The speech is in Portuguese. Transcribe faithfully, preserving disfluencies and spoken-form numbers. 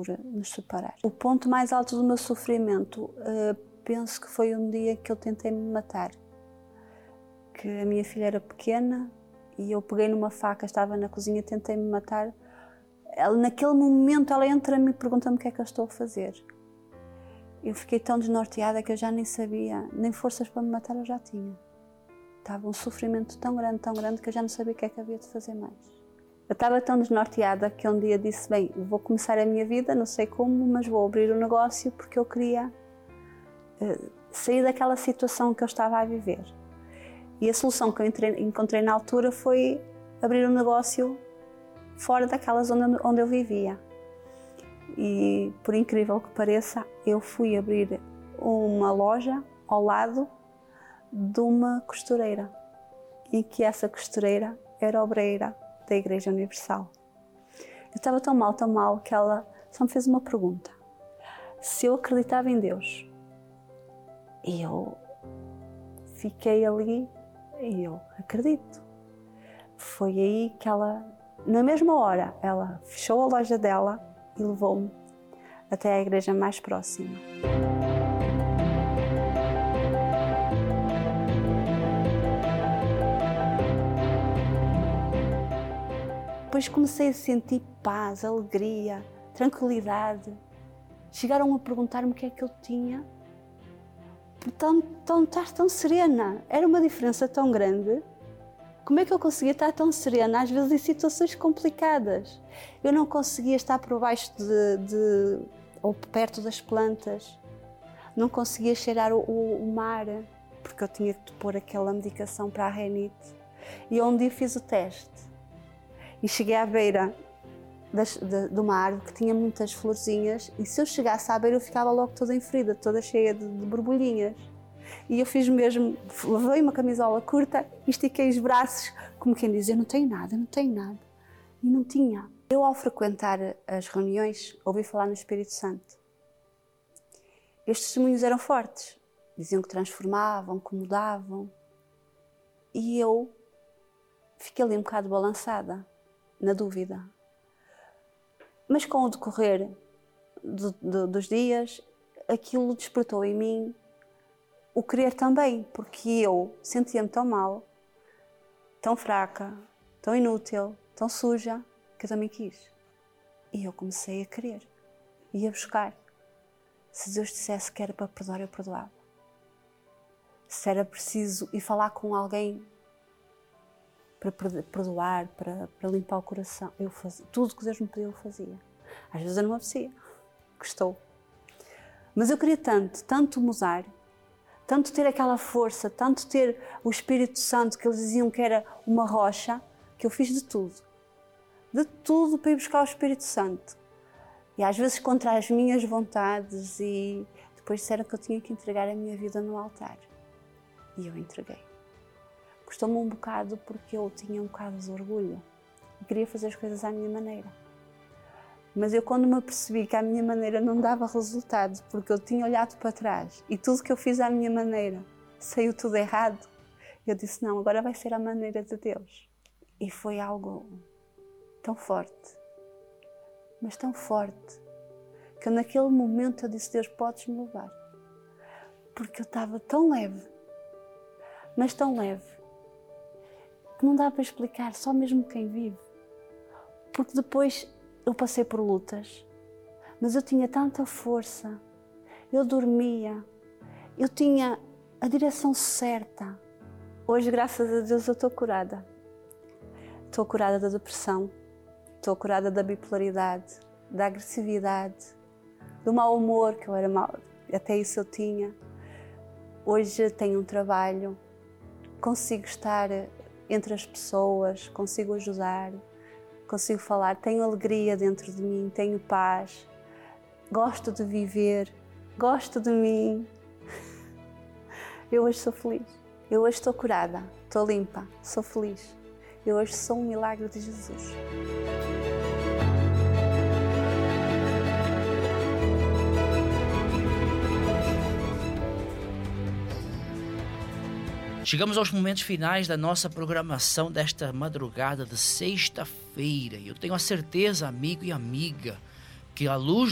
por nos separar. O ponto mais alto do meu sofrimento, uh, penso que foi um dia que eu tentei me matar. Que a minha filha era pequena e eu peguei numa faca, estava na cozinha, tentei me matar. Ela, naquele momento ela entra-me e pergunta-me o que é que eu estou a fazer. Eu fiquei tão desnorteada que eu já nem sabia, nem forças para me matar eu já tinha. Estava um sofrimento tão grande, tão grande, que eu já não sabia o que é que havia de fazer mais. Eu estava tão desnorteada que um dia disse, bem, vou começar a minha vida, não sei como, mas vou abrir um negócio porque eu queria uh, sair daquela situação que eu estava a viver. E a solução que eu entrei, encontrei na altura foi abrir um negócio fora daquela zona onde eu vivia. E, por incrível que pareça, eu fui abrir uma loja ao lado de uma costureira, e que essa costureira era obreira da Igreja Universal. Eu estava tão mal, tão mal, que ela só me fez uma pergunta. Se eu acreditava em Deus. E eu fiquei ali, e eu acredito. Foi aí que ela, na mesma hora, ela fechou a loja dela e levou-me até à igreja mais próxima. Depois comecei a sentir paz, alegria, tranquilidade. Chegaram a perguntar-me o que é que eu tinha. Portanto, tão, estar tão serena. Era uma diferença tão grande. Como é que eu conseguia estar tão serena, às vezes em situações complicadas? Eu não conseguia estar por baixo de, de ou perto das plantas. Não conseguia cheirar o, o, o mar, porque eu tinha que pôr aquela medicação para a renite. E um dia fiz o teste. E cheguei à beira das, de, de uma árvore que tinha muitas florzinhas, e se eu chegasse à beira eu ficava logo toda enferida, toda cheia de, de borbulhinhas. E eu fiz mesmo, levei uma camisola curta e estiquei os braços, como quem diz, eu não tenho nada, eu não tenho nada. E não tinha. Eu, ao frequentar as reuniões, ouvi falar no Espírito Santo. Estes testemunhos eram fortes, diziam que transformavam, que mudavam. E eu fiquei ali um bocado balançada, na dúvida. Mas com o decorrer do, do, dos dias, aquilo despertou em mim o querer também, porque eu sentia-me tão mal, tão fraca, tão inútil, tão suja, que eu também quis. E eu comecei a querer e a buscar. Se Deus dissesse que era para perdoar, eu perdoava. Se era preciso ir falar com alguém para perdoar, para, para limpar o coração, eu fazia. Tudo que Deus me pediu, eu fazia. Às vezes eu não me apetecia, gostou. Mas eu queria tanto, tanto mudar, tanto ter aquela força, tanto ter o Espírito Santo, que eles diziam que era uma rocha, que eu fiz de tudo. De tudo para ir buscar o Espírito Santo. E às vezes contra as minhas vontades, e depois disseram que eu tinha que entregar a minha vida no altar. E eu entreguei. Custou-me um bocado porque eu tinha um bocado de orgulho e queria fazer as coisas à minha maneira. Mas eu, quando me apercebi que a minha maneira não dava resultado, porque eu tinha olhado para trás e tudo que eu fiz à minha maneira saiu tudo errado, eu disse, não, agora vai ser a maneira de Deus. E foi algo tão forte, mas tão forte, que eu, naquele momento eu disse, Deus, podes-me levar. Porque eu estava tão leve, mas tão leve, que não dá para explicar, só mesmo quem vive. Porque depois eu passei por lutas, mas eu tinha tanta força, eu dormia, eu tinha a direção certa. Hoje, graças a Deus, eu estou curada. Estou curada da depressão, estou curada da bipolaridade, da agressividade, do mau humor, que eu era mau, até isso eu tinha. Hoje tenho um trabalho, consigo estar entre as pessoas, consigo ajudar, consigo falar, tenho alegria dentro de mim, tenho paz, gosto de viver, gosto de mim. Eu hoje sou feliz, eu hoje estou curada, estou limpa, sou feliz. Eu hoje sou um milagre de Jesus. Chegamos aos momentos finais da nossa programação desta madrugada de sexta-feira. E eu tenho a certeza, amigo e amiga, que a luz